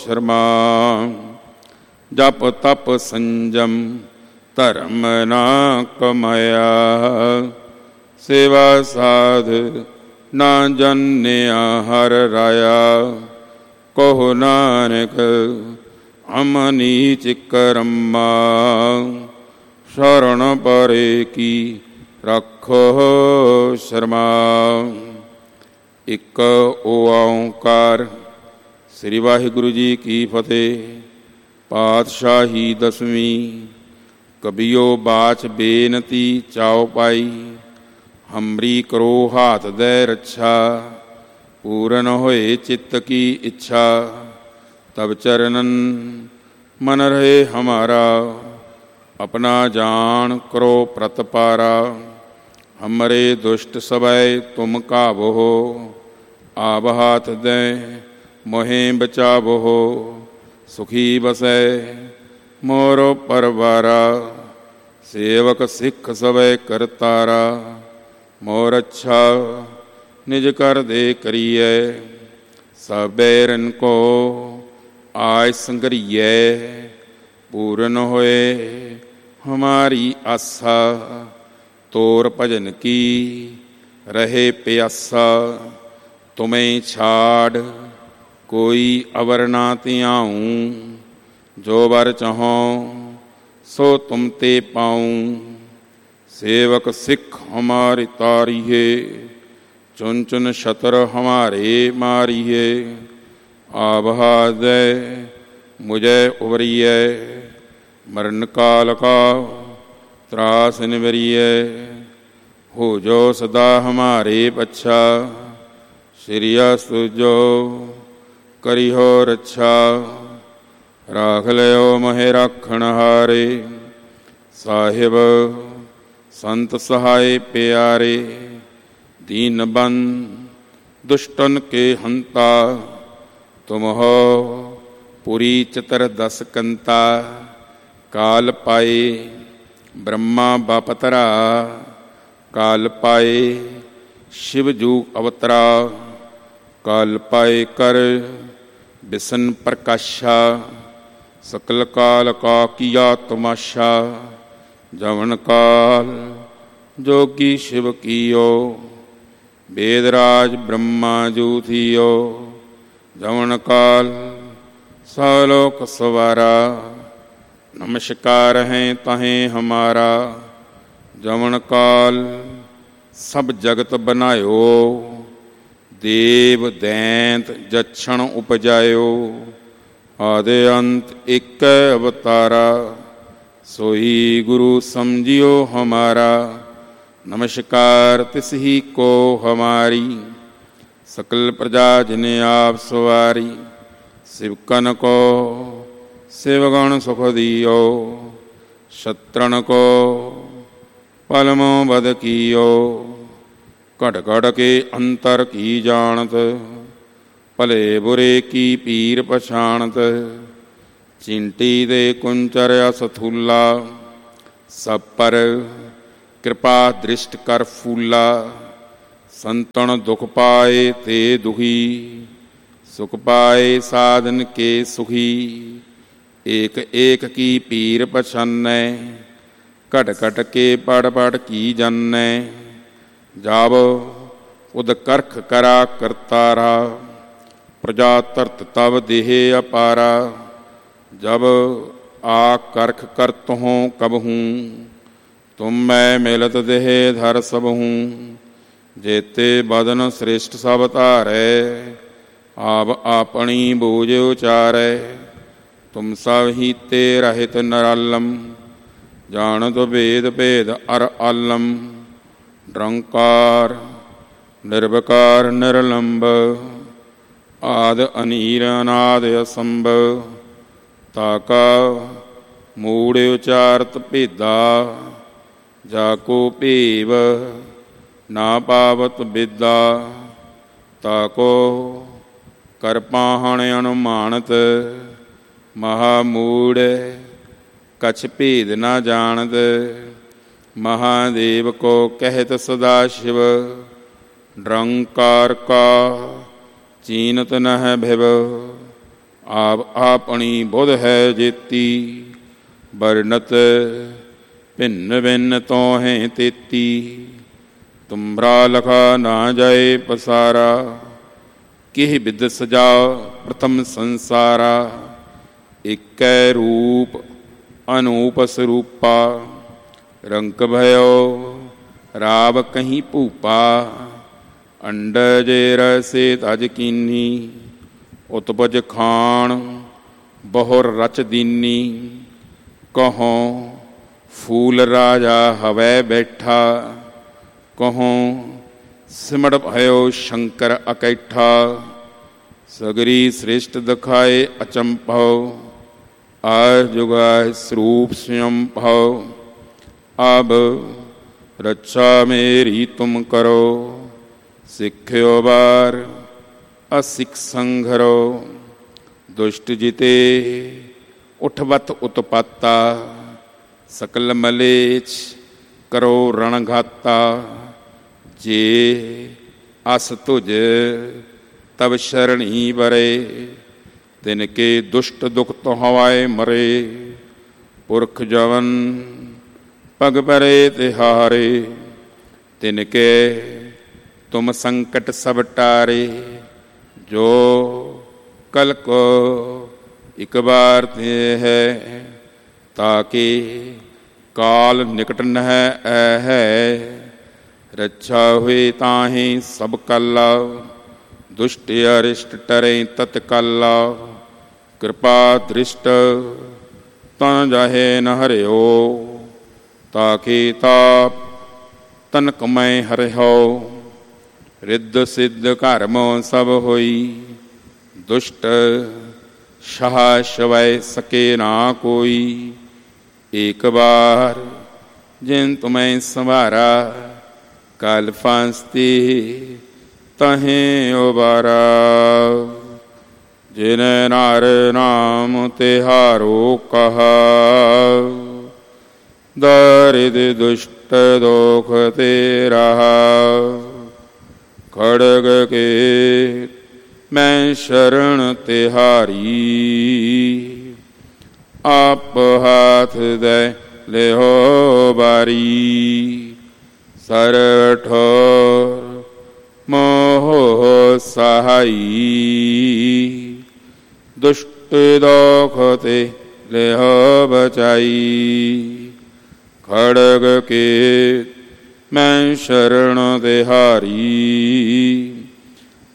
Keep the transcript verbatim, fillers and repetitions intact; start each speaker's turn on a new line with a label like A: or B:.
A: ਸ਼ਰਮਾ। ਜਪ ਤਪ ਸੰਜਮ ਧਰਮ ਨਾ ਕਮਾਇਆ, ਸੇਵਾ ਸਾਧ ਨਾ ਜਾਣਿਆ ਹਰ ਰਾਇਆ। ਕਹੋ ਨਾਨਕ ਹਮ ਨੀਚ ਕਰਮਾ, ਸ਼ਰਨ ਪਰੇ ਕੀ ਰੱਖੋ ਸ਼ਰਮਾ। ਇੱਕ ਓਂਕਾਰ। ਸ੍ਰੀ ਵਾਹਿਗੁਰੂ ਜੀ ਕੀ ਫਤਿਹ। ਪਾਤਸ਼ਾਹੀ ਦਸਵੀਂ। ਕਬੀਓ ਬਾਚ ਬੇਨਤੀ ਚਾਉ ਪਾਈ, ਹਮਰੀ ਕਰੋ ਹਾਥ ਦੈ ਰੱਛਾ। ਪੂਰਨ ਹੋਏ ਚਿੱਤ ਕੀ ਇੱਛਾ, ਤਬ ਚਰਨਨ ਮਨ ਰਹੇ ਹਮਾਰਾ। ਆਪਣਾ ਜਾਨ ਕਰੋ ਪ੍ਰਤਪਾਰਾ, ਹਮਰੇ ਦੁਸ਼ਟ ਸਵੈ ਤੁਮ ਕਾਵੋ। ਆਬ ਹਾਥ ਦੈ ਮੋਹਿ ਬਚਾਵੋ, ਸੁਖੀ ਬਸੈ ਮੋਰੋ ਪਰਵਾਰਾ। ਸੇਵਕ ਸਿੱਖ ਸਵੈ ਕਰਤਾਰਾ, ਮੋਰ ਅੱਛਾ ਨਿਜ ਕਰ ਦੇ ਕਰੀਐ। ਸਬੈਰਨ ਕੋ ਆਇ ਸੰਗਰੀਐ, ਪੂਰਨ ਹੋਏ ਹਮਾਰੀ ਆਸਾ। ਤੋਰ ਭਜਨ ਕੀ ਰਹੇ ਪਿਆਸਾ, ਤੁਮੇ ਛਾੜ ਕੋਈ ਅਵਰ ਨਾ ਧਿਆਊਂ। ਜੋ ਵਰ ਚਾਹੋ ਸੋ ਤੁਮ ਤੇ ਪਾਊਂ। ਸੇਵਕ ਸਿੱਖ ਹਮਾਰੀ ਤਾਰੀਏ, ਚੁਨ ਚੁਨ ਛਤਰ ਹਮਾਰੇ ਮਾਰੀਏ। ਆਬਹਾ ਦੈ ਮੁਝੈ ਉਵਰੀਐ, ਮਰਨ ਕਾਲ ਕਾ ਤਰਾਸ ਨਿਵਰੀਐ। ਹੋ ਜੋ ਸਦਾ ਹਮਾਰੇ ਪੱਛਾ, ਸ਼੍ਰੀ ਅਸਤੁ ਜੋ ਕਰੀ ਹੋ ਰੱਛਾ। ਰਾਖ ਲਿਓ ਮੋਹਿ ਰਾਖਣ ਹਾਰੇ, ਸਾਹਿਬ ਸੰਤ ਸਹਾਏ ਪਿਆਰੇ। ਦੀਨ ਬੰਦ ਦੁਸ਼ਟਨ ਕੇ ਹੰਤਾ, ਤੁਮ ਹੋ ਪੁਰੀ ਚਤਰ ਦਸ ਕੰਤਾ। ਕਾਲ ਪਾਏ ਬ੍ਰਹਮਾ ਬਾਪਤਰਾ, ਕਾਲ ਪਾਏ ਸ਼ਿਵ ਜੂ ਅਵਤਰਾ। ਕਾਲ ਪਾਏ ਕਰ ਬਿਸ਼ਨ ਪ੍ਰਕਾਸ਼ਾ, ਸਕਲ ਕਾਲ ਕਾ ਕੀਆ ਤਮਾਸ਼ਾ। ਜਵਨ ਕਾਲ ਜੋਗੀ ਸ਼ਿਵ ਕੀਓ, ਵੇਦ ਰਾਜ ਬ੍ਰਹਮਾ ਜੂ ਥੀਓ। ਜਵਨ ਕਾਲ ਸਾਲੋਕ ਸਵਾਰਾ, ਨਮਸਕਾਰ ਹੈ ਤਹੇ ਹਮਾਰਾ। ਜਵਨ ਕਾਲ ਸਭ ਜਗਤ ਬਨਾਇਓ, ਦੇਵ ਦੈਂਤ ਜਛਣ ਉਪਜਾਇਓ। ਆਦਿ ਅੰਤ ਇੱਕ ਅਵਤਾਰਾ, ਸੋਈ ਗੁਰੂ ਸਮਝਿਓ ਹਮਾਰਾ। ਨਮਸਕਾਰ ਤਿਸ ਹੀ ਕੋ ਹਮਾਰੀ, ਸਕਲ ਪ੍ਰਜਾ ਜਿਨ ਆਪ ਸਵਾਰੀ। ਸਿਵਕਨ ਕੋ ਸਿਵਗਣ ਸੁਖ ਦਿਓ, ਸ਼ਤਰਨ ਕੋ ਪਲਮੋ ਬਦ ਕੀਓ। ਘਟ ਘਟ ਕੇ ਅੰਤਰ ਕੀ ਜਾਣਤ, ਭਲੇ ਬੁਰੇ ਕੀ ਪੀਰ ਪਛਾਣਤ। ਚਿੰਟੀ ਦੇ ਕੁੰਚਰ ਅਸਥੂਲਾ, ਸਭ ਪਰ ਕਿਰਪਾ ਦ੍ਰਿਸ਼ਟ ਕਰ ਫੂਲਾ। ਸੰਤਨ ਦੁਖ ਪਾਏ ਤੇ ਦੁਖੀ, ਸੁਖ ਪਾਏ ਸਾਧਨ ਕੇ ਸੁਖੀ। ਏਕ ਏਕ ਕੀ ਪੀਰ ਪਛਾਨੈ, ਘਟ ਘਟ ਕੇ ਪੜ ਪੜ ਕੀ ਜਾਨੈ। ਜਾਵ ਉਦ ਕਰਖ ਕਰਾ ਕਰਤਾਰਾ, ਪ੍ਰਜਾ ਧਰਤ ਤਵ ਦੇਹ ਅਪਾਰਾ। ਜਬ ਆ ਕਰਖ ਕਰਤ ਹੋਂ ਕਬਹੂੰ, ਤੁਮ ਮੈਂ ਮਿਲਤ ਦੇਹ ਧਰ ਸਬਹੂੰ। ਜੇਤੇ ਬਦਨ ਸ੍ਰੇਸ਼ਟ ਸਭ ਧਾਰੈ, ਆਪ ਆਪਣੀ ਬੂਝ ਉਚਾਰੈ। ਤੁਮ ਸਭ ਹੀ ਤੇ ਰਹਿਤ ਨਰਾਲਮ, ਜਾਣਤ ਭੇਦ ਭੇਦ ਅਰ ਆਲਮ। ਨਿਰੰਕਾਰ ਨਿਰਵਕਾਰ ਨਿਰਲੰਭ, ਆਦਿ ਅਨੀਰ ਅਨਾਦ ਅਸੰਭ। ਤਾਕਾ ਮੂੜ ਉਚਾਰਤ ਭੇਦਾ, ਜਾ ਕੋ ਭੇਵ ਨਾ ਪਾਵਤ ਬਿਦਾ। ਤਾਕੋ ਕਰ ਪਾਹਣ ਅਨੁਮਾਨਤ, ਮਹਾਮੂੜ ਕਛ ਭੇਦ ਨਾ ਜਾਣਤ। ਮਹਾਦੇਵ ਕੋ ਕਹਿਤ ਸਦਾ ਸ਼ਿਵ, ਨਿਰੰਕਾਰ ਕਾ ਚੀਨਤ ਨਹਿ ਭਿਵ। ਆਪ ਆਪਣੀ ਬੁੱਧ ਹੈ ਜੇਤੀ, ਵਰਨਤ ਭਿੰਨ ਭਿੰਨ ਤੋਹੇ ਤੇਤੀ। ਤੁਮਰਾ ਲਖਾ ਨਾ ਜਾਏ ਪਸਾਰਾ, ਕਿਹ ਬਿਦ ਸਜਾ ਪ੍ਰਥਮ ਸੰਸਾਰਾ। ਇਕੈ ਰੂਪ ਅਨੂਪ ਸਰੂਪਾ, ਰੰਕ ਭਇਓ ਰਾਵ ਕਹੀਂ ਭੂਪਾ। ਅੰਡਜ ਰਸੇ ਤਜ ਕੀਨੀ, ਉਤਪਜ ਖਾਣ ਬਹੁਰ ਰਚ ਦੀਨੀ। ਕਹੋਂ ਫੂਲ ਰਾਜਾ ਹਵੈ ਬੈਠਾ, ਕਹੋਂ ਸਿਮੜ ਭਇਓ ਸ਼ੰਕਰ ਅਕੈਠਾ। ਸਗਰੀ ਸ੍ਰਿਸ਼ਟ ਦਿਖਾਏ ਅਚੰਭਵ, ਆ ਜੁਗਾਏ ਸਰੂਪ ਸਯੰ ਭਉ। ਅਬ ਰੱਛਾ ਮੇਰੀ ਤੁਮ ਕਰੋ, ਸਿੱਖਿਓ ਬਾਰ ਅਸਿੱਖ ਸੰਘਰੋ। ਦੁਸ਼ਟ ਜਿਤੇ ਉਠਵਤ ਉਤਪਾਤਾ, ਸਕਲ ਮਲੇਛ ਕਰੋ ਰਣਘਾਤਾ। ਜੇ ਅਸ ਤੁਜ ਤਬ ਸ਼ਰਣੀ ਬਰੇ, ਤਿਨ ਕੇ ਦੁਸ਼ਟ ਦੁਖ ਤੋ ਹਵਾਏ ਮਰੇ। ਪੁਰਖ ਜਵਨ ਪਗ ਪਰੇ ਤਿਹਾਰੇ, ਤਿਨ ਕੇ ਤੁਮ ਸੰਕਟ ਸਭ ਟਾਰੇ। ਜੋ ਕਲ ਕੋ ਇਕ ਬਾਰ ਤੇ ਹੈ, ਤਾਕੇ ਕਾਲ ਨਿਕਟ ਨਹਿ ਐ ਹੈ। ਰੱਛਾ ਹੋਏ ਤਾਹੀਂ ਸਭ ਕਾਲਾ, ਦੁਸ਼ਟ ਅਰਿਸ਼ਟ ਟਰੇ ਤਤਕਾਲਾ। ਕਿਰਪਾ ਦ੍ਰਿਸ਼ਟ ਤਨ ਜਾਹੇ ਨ ਹਰਿਓ, ਤਾਕੇ ਤਾਪ ਤਨ ਕਮੈ ਹਰਿਓ। ਰਿੱਧ ਸਿੱਧ ਘਰਮ ਸਭ ਹੋਈ, ਦੁਸ਼ਟ ਸ਼ਾਹ ਸ਼ਵੈ ਸਕੇ ਨਾ ਕੋਈ। ਏਕ ਬਾਰ ਜਿਨ ਤੁਮੈ ਸੰਭਾਰਾ, ਕਾਲ ਫਾਂਸਤੀ ਤਹੀਂ ਉਬਾਰਾ। ਜਿਨ ਨਾਰ ਨਾਮ ਤਿਹਾਰੋ ਕਹਾ, ਦਰਿਦ ਦੁਸ਼ਟ ਦੋਖ ਤੇ ਰਹਾ। ਖੜਗ ਕੇ ਮੈਂ ਸ਼ਰਨ ਤਿਹਾਰੀ, ਆਪ ਹਾਥ ਦੇ ਲਿਹੋ ਬਾਰੀ। ਸਰਵ ਠੋਰ ਮੋਹ ਸਹਾਈ, ਦੁਸ਼ਟ ਦੋਖ ਤੇ ਲਿਹੋ ਬਚਾਈ। ਖੜਗ ਕੇ ਮੈਂ ਸ਼ਰਨ ਤਿਹਾਰੀ,